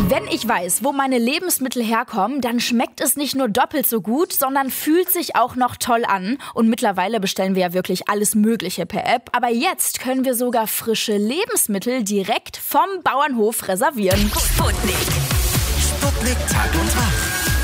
Wenn ich weiß, wo meine Lebensmittel herkommen, dann schmeckt es nicht nur doppelt so gut, sondern fühlt sich auch noch toll an. Und mittlerweile bestellen wir ja wirklich alles Mögliche per App. Aber jetzt können wir sogar frische Lebensmittel direkt vom Bauernhof reservieren. Sputnik. Sputnik Tag und Tag.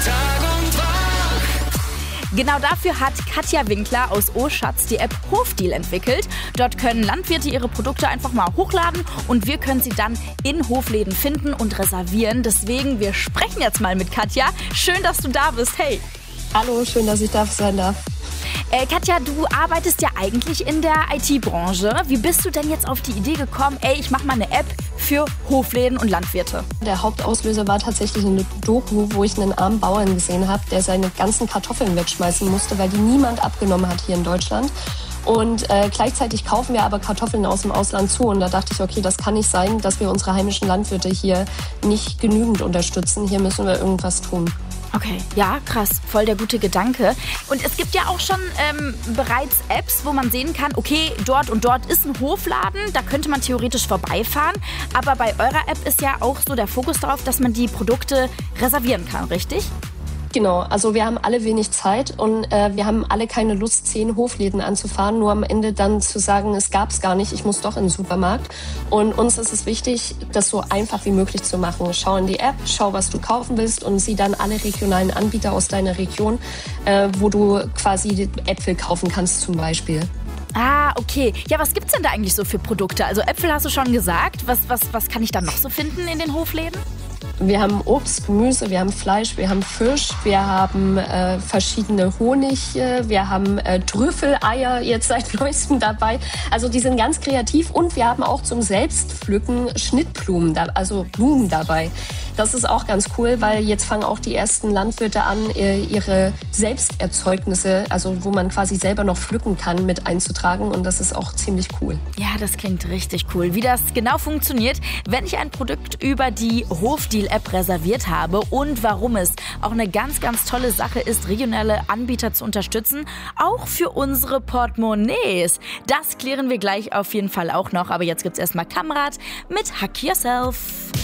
Genau dafür hat Katja Winkler aus Oschatz die App Hofdeal entwickelt. Dort können Landwirte ihre Produkte einfach mal hochladen und wir können sie dann in Hofläden finden und reservieren. Deswegen, wir sprechen jetzt mal mit Katja. Schön, dass du da bist. Hey. Hallo, schön, dass ich da sein darf. Katja, du arbeitest ja eigentlich in der IT-Branche. Wie bist du denn jetzt auf die Idee gekommen, ich mache mal eine App für Hofläden und Landwirte? Der Hauptauslöser war tatsächlich eine Doku, wo ich einen armen Bauern gesehen habe, der seine ganzen Kartoffeln wegschmeißen musste, weil die niemand abgenommen hat hier in Deutschland. Und gleichzeitig kaufen wir aber Kartoffeln aus dem Ausland zu. Und da dachte ich, okay, das kann nicht sein, dass wir unsere heimischen Landwirte hier nicht genügend unterstützen. Hier müssen wir irgendwas tun. Okay, ja, krass, voll der gute Gedanke. Und es gibt ja auch schon bereits Apps, wo man sehen kann, okay, dort und dort ist ein Hofladen, da könnte man theoretisch vorbeifahren. Aber bei eurer App ist ja auch so der Fokus darauf, dass man die Produkte reservieren kann, richtig? Genau, also wir haben alle wenig Zeit und wir haben alle keine Lust, 10 Hofläden anzufahren, nur am Ende dann zu sagen, es gab's gar nicht, ich muss doch in den Supermarkt. Und uns ist es wichtig, das so einfach wie möglich zu machen. Schau in die App, schau, was du kaufen willst und sieh dann alle regionalen Anbieter aus deiner Region, wo du quasi Äpfel kaufen kannst zum Beispiel. Ah, okay. Ja, was gibt's denn da eigentlich so für Produkte? Also Äpfel hast du schon gesagt. Was kann ich da noch so finden in den Hofläden? Wir haben Obst, Gemüse, wir haben Fleisch, wir haben Fisch, wir haben verschiedene Honig, wir haben Trüffeleier jetzt seit neuestem dabei. Also die sind ganz kreativ und wir haben auch zum Selbstpflücken Schnittblumen, also Blumen dabei. Das ist auch ganz cool, weil jetzt fangen auch die ersten Landwirte an, ihre Selbsterzeugnisse, also wo man quasi selber noch pflücken kann, mit einzutragen und das ist auch ziemlich cool. Ja, das klingt richtig cool. Wie das genau funktioniert, wenn ich ein Produkt über die Hofdeal-App reserviert habe und warum es auch eine ganz, ganz tolle Sache ist, regionale Anbieter zu unterstützen, auch für unsere Portemonnaies. Das klären wir gleich auf jeden Fall auch noch, aber jetzt gibt's erstmal Kamrat mit Hack Yourself.